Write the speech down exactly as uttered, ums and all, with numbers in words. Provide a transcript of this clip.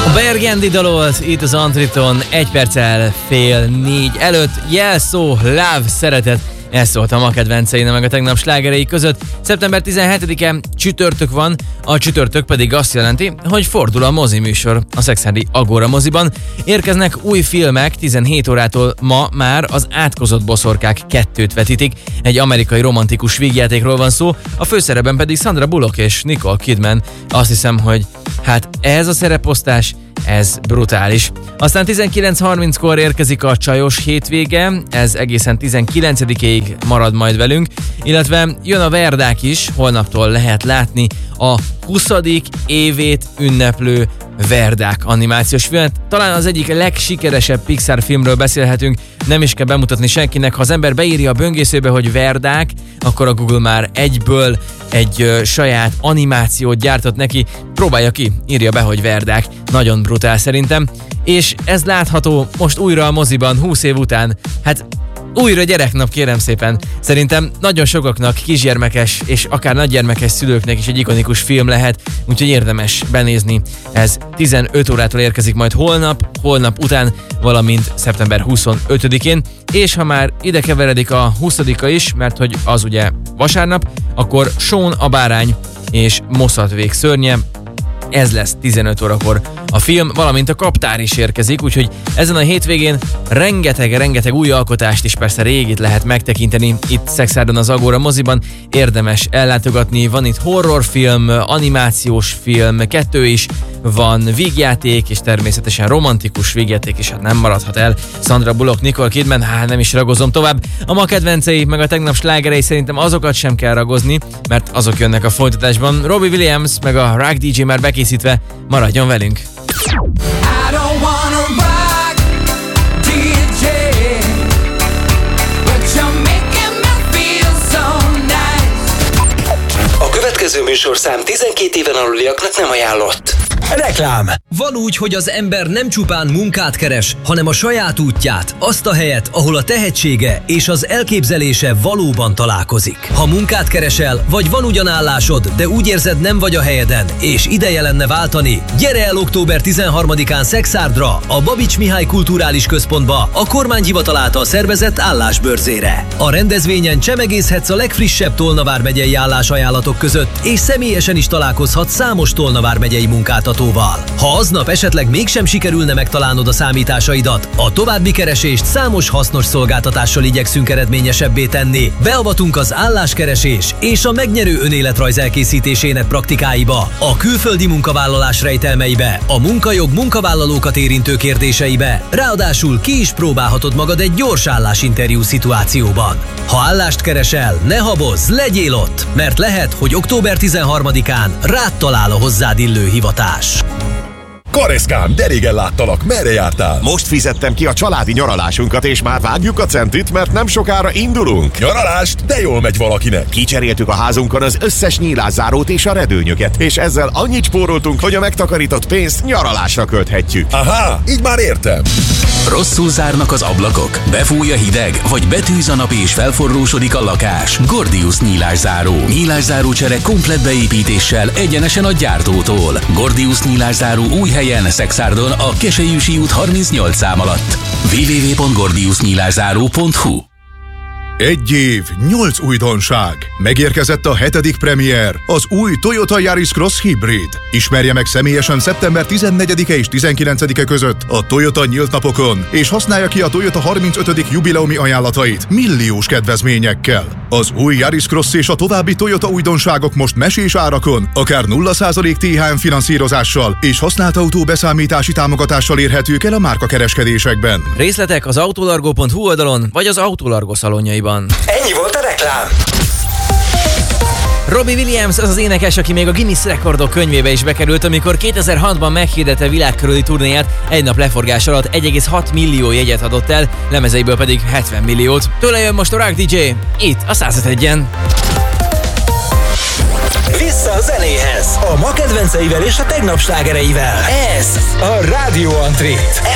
Bergendi dalolt itt az Antriton egy perccel fél négy előtt. Jelszó, love, szeretet. Ez szólt a ma kedvenceim, meg a tegnap slágerei között. szeptember tizenhetedike csütörtök van, a csütörtök pedig azt jelenti, hogy fordul a moziműsor a Szekszárdi Agora moziban. Érkeznek új filmek, tizenhét órától ma már az Átkozott boszorkák kettőt vetítik. Egy amerikai romantikus vígjátékról van szó, a főszerepben pedig Sandra Bullock és Nicole Kidman. Azt hiszem, hogy hát ez a szereposztás, ez brutális. Aztán tizenkilenc harminckor érkezik a Csajos hétvége, ez egészen tizenkilencedikéig marad majd velünk, illetve jön a Verdák is, holnaptól lehet látni a huszadik évét ünneplő Verdák animációs filmet. Talán az egyik legsikeresebb Pixar filmről beszélhetünk, nem is kell bemutatni senkinek, ha az ember beírja a böngészőbe, hogy Verdák, akkor a Google már egyből egy ö, saját animációt gyártott neki. Próbálja ki, írja be, hogy Verdák. Nagyon brutál szerintem. És ez látható most újra a moziban, húsz év után. Hát újra gyereknap, kérem szépen. Szerintem nagyon sokaknak, kisgyermekes és akár nagygyermekes szülőknek is egy ikonikus film lehet, úgyhogy érdemes benézni. Ez tizenöt órától érkezik majd holnap, holnap után, valamint szeptember huszonötödikén, és ha már ide keveredik a huszadika is, mert hogy az ugye vasárnap, akkor Sean a bárány és Moszatvék szörnye, ez lesz tizenöt órakor a film, valamint a Kaptár is érkezik, úgyhogy ezen a hétvégén rengeteg-rengeteg új alkotást is, persze régit lehet megtekinteni itt Szekszárdon az Agora moziban, érdemes ellátogatni, van itt horrorfilm, animációs film, kettő is, van vígjáték, és természetesen romantikus vígjáték is, hát nem maradhat el. Sandra Bullock, Nicole Kidman, hát nem is ragozom tovább. A ma kedvencei, meg a tegnap slágerei szerintem azokat sem kell ragozni, mert azok jönnek a folytatásban. Robbie Williams, meg a Rock dé jé már bekészítve, maradjon velünk! A következő műsorszám tizenkét éven aluliaknak nem ajánlott. Reklám! Van úgy, hogy az ember nem csupán munkát keres, hanem a saját útját, azt a helyet, ahol a tehetsége és az elképzelése valóban találkozik. Ha munkát keresel, vagy van ugyan állásod, de úgy érzed, nem vagy a helyeden, és ideje lenne váltani, gyere el október tizenharmadikán Szekszárdra, a Babics Mihály Kulturális Központba, a kormányhivatal által szervezett állásbörzére. A rendezvényen csemegészhetsz a legfrissebb Tolna vármegyei állásajánlatok között, és személyesen is találkozhatsz számos Tolna vármegyei munkáltatóval. Ha aznap esetleg mégsem sikerülne megtalálnod a számításaidat, a további keresést számos hasznos szolgáltatással igyekszünk eredményesebbé tenni. Beavatunk az álláskeresés és a megnyerő önéletrajz elkészítésének praktikáiba, a külföldi munkavállalás rejtelmeibe, a munkajog munkavállalókat érintő kérdéseibe, ráadásul ki is próbálhatod magad egy gyors állásinterjú szituációban. Ha állást keresel, ne habozz, legyél ott, mert lehet, hogy október tizenharmadikán rád talál a hozzád illő hivatás. Kareszkám, de régen láttalak, merre jártál? Most fizettem ki a családi nyaralásunkat, és már vágjuk a centit, mert nem sokára indulunk. Nyaralást? De jól megy valakinek. Kicseréltük a házunkon az összes nyílászárót és a redőnyöket, és ezzel annyit spóroltunk, hogy a megtakarított pénzt nyaralásra költhetjük. Aha, így már értem. Rosszul zárnak az ablakok, befúj a hideg, vagy betűz a nap és felforrósodik a lakás. Gordius nyílászáró. Nyílászáró csere komplett beépítéssel egyenesen a gyártótól. Gordius nyílászáró új helyen Szekszárdon a Keselyűsi út harmincnyolc szám alatt. double-u double-u double-u pont gordius nyílászáró pont hu. Egy év, nyolc újdonság. Megérkezett a hetedik premier, az új Toyota Yaris Cross Hybrid. Ismerje meg személyesen szeptember tizennegyedike és tizenkilencedike között a Toyota nyílt napokon, és használja ki a Toyota harmincötödik jubileumi ajánlatait milliós kedvezményekkel. Az új Yaris Cross és a további Toyota újdonságok most mesés árakon, akár nulla százalék té há em finanszírozással és használt autó beszámítási támogatással érhetők el a márkakereskedésekben. Részletek az autolargo pont hu oldalon, vagy az Autolargo szalonjaiban. Ennyi volt a reklám. Robbie Williams az az énekes, aki még a Guinness rekordok könyvébe is bekerült, amikor kétezer-hatban meghirdette világkörüli turnéját, egy nap leforgás alatt egy egész hat millió jegyet adott el, lemezeiből pedig hetven milliót. Tőle jön most a Rock dé jé, itt a százegyen. Vissza a zenéhez, a ma kedvenceivel és a tegnap slágereivel. Ez a Rádió Antrit.